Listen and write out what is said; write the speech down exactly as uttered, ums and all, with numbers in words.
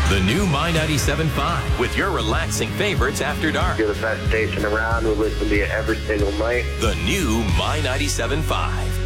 The new My ninety-seven point five with your relaxing favorites after dark. You're the best station around. We listen to you every single night. The new My ninety-seven point five.